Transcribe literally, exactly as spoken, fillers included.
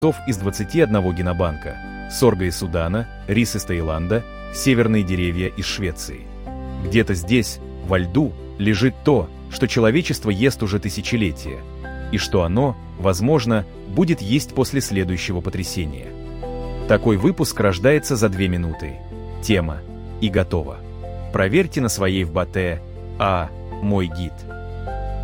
из двадцати одного генобанка, сорга из Судана, рис из Таиланда, северные деревья из Швеции. Где-то здесь, во льду, лежит то, что человечество ест уже тысячелетия, и что оно, возможно, будет есть после следующего потрясения. Такой выпуск рождается за две минуты. Тема и готово. Проверьте на своей ФБТ, а мой гид.